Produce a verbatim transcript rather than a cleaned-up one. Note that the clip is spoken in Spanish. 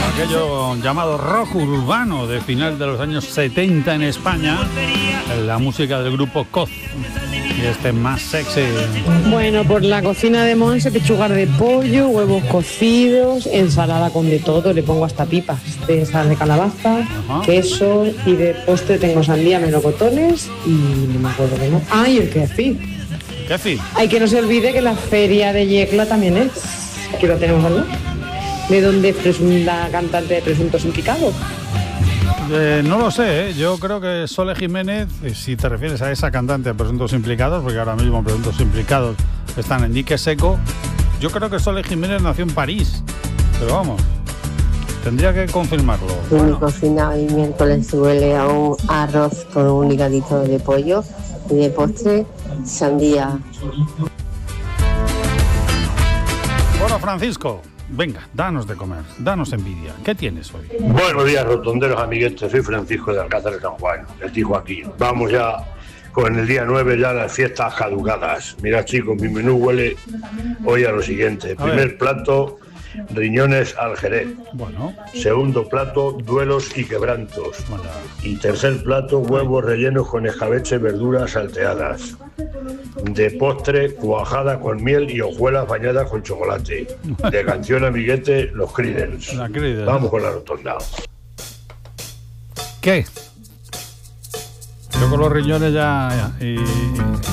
aquello llamado rock urbano de final de los años setenta en España, la música del grupo Coz y este Más Sexy. Bueno, por la cocina de Monse, pechugas de pollo, huevos cocidos, ensalada con de todo, le pongo hasta pipas de esas de calabaza, ajá, queso, y de postre tengo sandía, melocotones y no me acuerdo qué más. Ah, y el kefir. ¿Kefir? Hay que no se olvide que la feria de Yecla también es, que lo tenemos al lado. ¿De dónde es la cantante de Presuntos Implicados? Eh, no lo sé, ¿eh? Yo creo que Sole Jiménez, si te refieres a esa cantante de Presuntos Implicados, porque ahora mismo Presuntos Implicados están en dique seco, yo creo que Sole Jiménez nació en París, pero vamos, tendría que confirmarlo. En bueno. mi cocina hoy miércoles se huele a un arroz con un higadito de pollo y de postre sandía. Bueno, Francisco, venga, danos de comer, danos envidia. ¿Qué tienes hoy? Buenos días, rotonderos amiguetes. Soy Francisco de Alcázar de San Juan, el tío Joaquín. Vamos ya con el día nueve, ya las fiestas caducadas. Mirad, chicos, mi menú huele hoy a lo siguiente. A Primer ver. plato, riñones al jerez. Bueno. Segundo plato, duelos y quebrantos. Bueno. Y tercer plato, huevos rellenos con escabeche, verduras salteadas. De postre, cuajada con miel y hojuelas bañadas con chocolate. De canción amiguete, los Creedence. La Creedence. Vamos con la rotonda. ¿Qué? Yo con los riñones ya... ya y...